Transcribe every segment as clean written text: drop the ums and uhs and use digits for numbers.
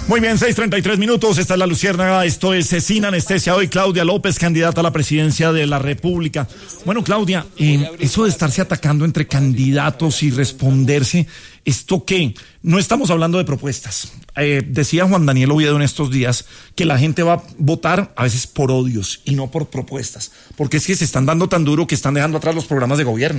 Muy bien, 6:33. Esta es La Luciérnaga. Esto es Sin Anestesia. Hoy Claudia López, candidata a la presidencia de la República. Bueno, Claudia, eso de estarse atacando entre candidatos y responderse, ¿esto qué? No estamos hablando de propuestas. Decía Juan Daniel Oviedo en estos días que la gente va a votar a veces por odios y no por propuestas. Porque es que se están dando tan duro que están dejando atrás los programas de gobierno.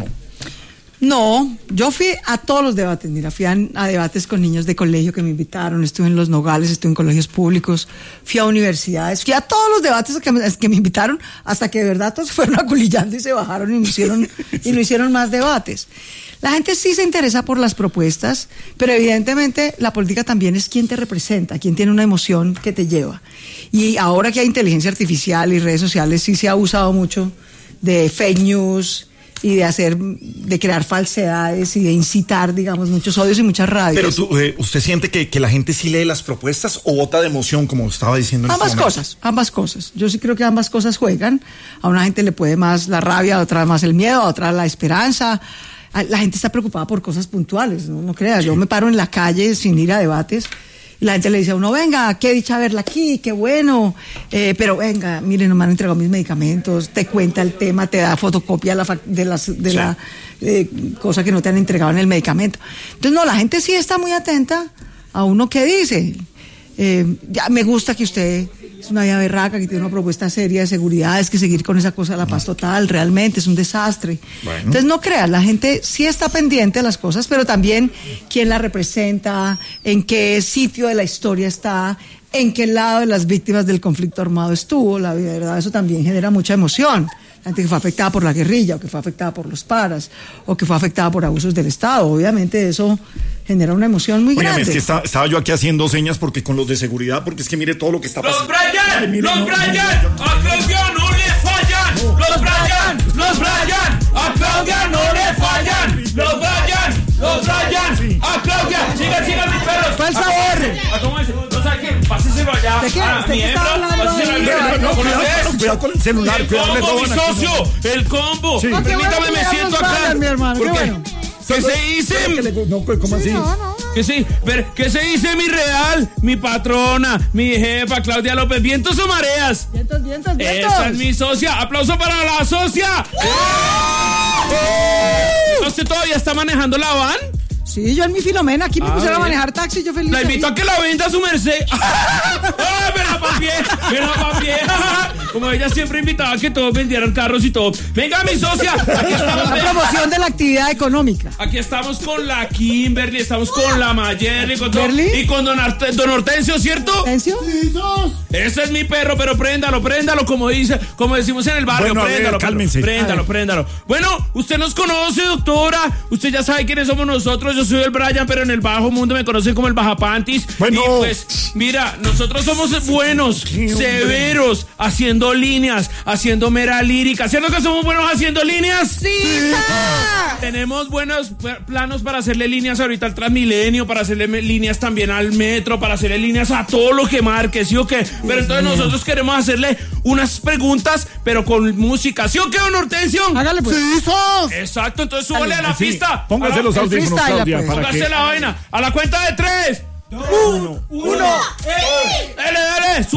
No, yo fui a todos los debates, fui a debates con niños de colegio que me invitaron, estuve en Los Nogales, estuve en colegios públicos, fui a universidades, fui a todos los debates que me invitaron, hasta que de verdad todos se fueron aculillando y se bajaron y no hicieron más debates. La gente sí se interesa por las propuestas, pero evidentemente la política también es quién te representa, quién tiene una emoción que te lleva. Y ahora que hay inteligencia artificial y redes sociales, sí se ha usado mucho de fake news y de crear falsedades y de incitar, digamos, muchos odios y muchas rabias. Pero ¿usted siente que la gente sí lee las propuestas o vota de emoción, como estaba diciendo en ambas cosas. Yo sí creo que ambas cosas juegan. A una gente le puede más la rabia, a otra más el miedo, a otra la esperanza. La gente está preocupada por cosas puntuales, no creas. Yo me paro en la calle sin ir a debates y la gente le dice a uno, venga, qué dicha verla aquí, qué bueno, pero venga, mire, no me han entregado mis medicamentos, te cuenta el tema, te da fotocopia de la cosa que no te han entregado en el medicamento. Entonces, no, la gente sí está muy atenta a uno que dice. Ya me gusta que usted es una vieja berraca, que tiene una propuesta seria de seguridad, es que seguir con esa cosa de la paz total, realmente es un desastre. Bueno. Entonces no creas, la gente sí está pendiente de las cosas, pero también quién la representa, en qué sitio de la historia está, en qué lado de las víctimas del conflicto armado estuvo, la verdad, eso también genera mucha emoción. La gente que fue afectada por la guerrilla, o que fue afectada por los paras, o que fue afectada por abusos del Estado, obviamente eso genera una emoción muy grande. Es que estaba yo aquí haciendo señas porque con los de seguridad, porque es que mire todo lo que está pasando. ¡Los Brian! ¡A Claudia no le fallan! ¡Los Brian! ¡A Claudia no le fallan! ¡Los Brian! ¡A Claudia! ¡Sigan mis perros! ¿Cuál sabor? ¿Cómo es? No sabe qué, páseselo allá. ¿De qué? ¿Usted qué está hablando? Cuidado con el celular. El combo, mi socio, el combo. Sí. Permítame, me siento acá. Mi hermano, ¿por qué? Bueno. ¿Qué se dice? No, ¿cómo así? ¿Qué se dice mi real, mi patrona, mi jefa, Claudia López? ¿Vientos o mareas? Vientos. Esa es mi socia. ¡Aplauso para la socia! ¿Usted todavía está manejando la van? Sí, yo en mi Filomena, aquí me pusieron a manejar taxi, yo feliz. La invito a que la venda a su merced. ¡Me la papié! Como ella siempre invitaba a que todos vendieran carros y todo. Venga, mi socia, aquí estamos. La promoción de la actividad económica. Aquí estamos con la Kimberly, estamos con la Mayerly, y con don Hortensio, ¿cierto? ¿Hortensio? Sí, sos. Ese es mi perro, pero préndalo, como decimos en el barrio. Bueno, préndalo, cálmense. Préndalo. Bueno, usted nos conoce, doctora. Usted ya sabe quiénes somos nosotros. Yo soy el Brian, pero en el bajo mundo me conocen como el Bajapantis. Bueno. Y pues, mira, nosotros somos buenos, severos, haciendo líneas, haciendo mera lírica. ¿Cierto que somos buenos haciendo líneas? ¡Sí! Tenemos buenos planos para hacerle líneas ahorita al Transmilenio, para hacerle líneas también al metro, para hacerle líneas a todo lo que marque, ¿sí o qué? Pero entonces nosotros queremos hacerle unas preguntas, pero con música. ¿Sí o qué, don Hortensio? Hágale pues. Sí, sos. Exacto, entonces súbale a la pista. Póngase los audífonos, Claudia, pues. Póngase la vaina. A la cuenta de 3, 2, 1. ¡Uno! Dale,